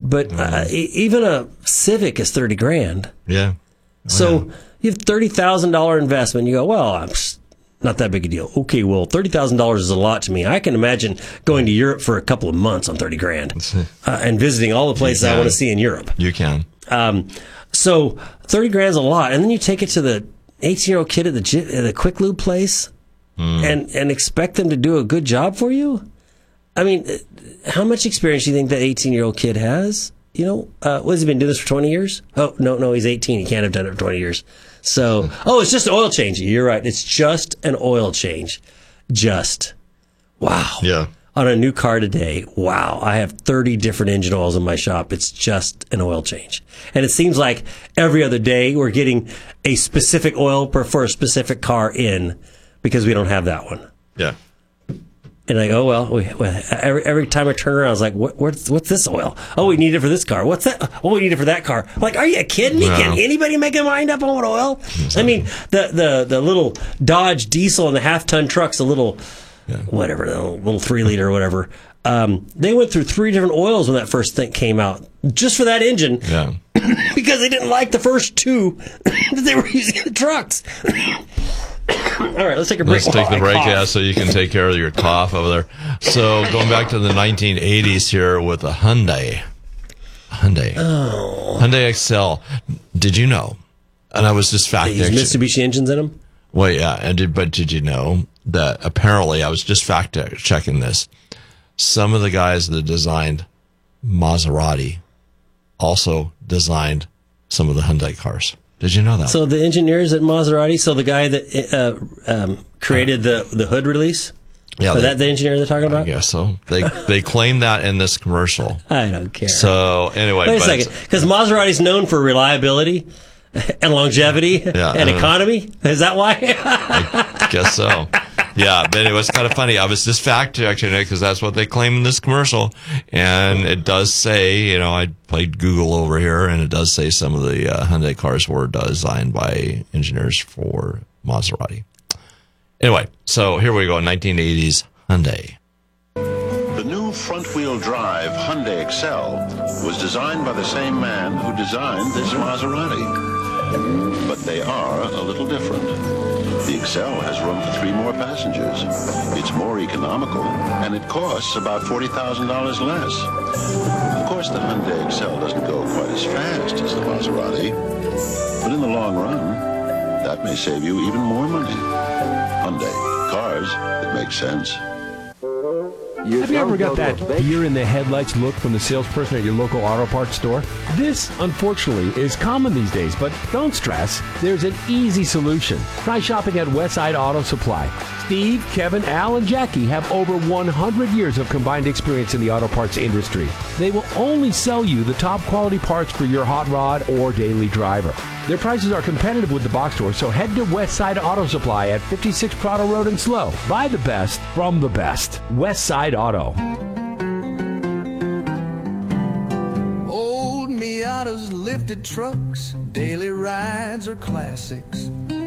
But even a Civic is $30,000. Yeah. So you have $30,000 investment. You go, well, I'm not that big a deal. Okay, well, $30,000 is a lot to me. I can imagine going to Europe for a couple of months on $30,000 and visiting all the places I want to see in Europe. You can. So $30,000 is a lot, and then you take it to the 18-year-old kid at the Quick Lube place and expect them to do a good job for you. I mean, how much experience do you think that 18-year-old kid has? You know, what has he been doing this for 20 years? Oh, no, he's 18. He can't have done it for 20 years. So, it's just an oil change. You're right. It's just an oil change. Just. Wow. Yeah. On a new car today, wow, I have 30 different engine oils in my shop. It's just an oil change. And it seems like every other day we're getting a specific oil for a specific car in because we don't have that one. Yeah. And I go, every time I turn around, I was like, what's this oil? Oh, we need it for this car. What's that? Oh, we need it for that car. I'm like, are you kidding me? No. Can anybody make a mind up on what oil? Exactly. I mean, the little Dodge diesel and the half-ton trucks, the little, whatever, the little 3-liter or whatever, they went through 3 different oils when that first thing came out, just for that engine, because they didn't like the first 2 that they were using in the trucks. All right, let's take a break. Let's take the break, so you can take care of your cough over there. So going back to the 1980s here with a Hyundai. Hyundai Excel. Did you know? And I was just fact checking. Mitsubishi engines in them? Well, yeah. But did you know that apparently, I was just fact checking this, some of the guys that designed Maserati also designed some of the Hyundai cars. Did you know that? So the engineers at Maserati, the guy that created the hood release? Yeah. Is that the engineer they're talking about? I guess so. They claim that in this commercial. I don't care. So anyway. Wait a second. Because Maserati's known for reliability and longevity and economy. Is that why? I guess so. Yeah, but it was kind of funny. I was just fact checking it because that's what they claim in this commercial. And it does say, I played Google over here, and it does say some of the Hyundai cars were designed by engineers for Maserati. Anyway, so here we go, 1980s Hyundai. The new front-wheel drive Hyundai Excel was designed by the same man who designed this Maserati. But they are a little different. The Excel has room for 3 more passengers. It's more economical, and it costs about $40,000 less. Of course, the Hyundai Excel doesn't go quite as fast as the Maserati, but in the long run, that may save you even more money. Hyundai, cars that make sense. Have you ever got that deer in the headlights look from the salesperson at your local auto parts store? This, unfortunately, is common these days, but don't stress. There's an easy solution. Try shopping at Westside Auto Supply. Steve, Kevin, Al, and Jackie have over 100 years of combined experience in the auto parts industry. They will only sell you the top quality parts for your hot rod or daily driver. Their prices are competitive with the box store, so head to Westside Auto Supply at 56 Prado Road in SLO. Buy the best from the best. Westside Auto. Old Miatas, lifted trucks, daily rides are classics.